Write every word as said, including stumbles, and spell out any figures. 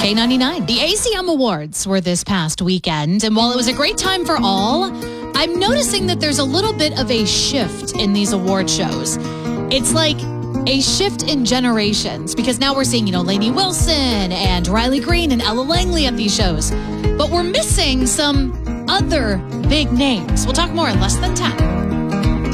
K ninety-nine. The A C M Awards were this past weekend, and while it was a great time for all, I'm noticing that there's a little bit of a shift in these award shows. It's like a shift in generations, because now we're seeing, you know, Lainey Wilson and Riley Green and Ella Langley at these shows. But we're missing some other big names. We'll talk more in less than ten.